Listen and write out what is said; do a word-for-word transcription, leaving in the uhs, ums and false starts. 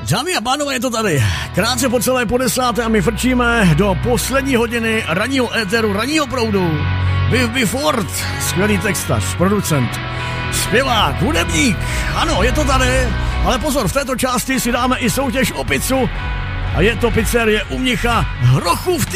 Dámy a pánové, je to tady. Krátce po celé po desáté a my frčíme do poslední hodiny ranního éteru, ranního proudu. Viv Biford, skvělý textař, producent, zpěvák, hudebník. Ano, je to tady, ale pozor, v této části si dáme i soutěž o pizzu. A je to pizzerie u Mnicha Hrochův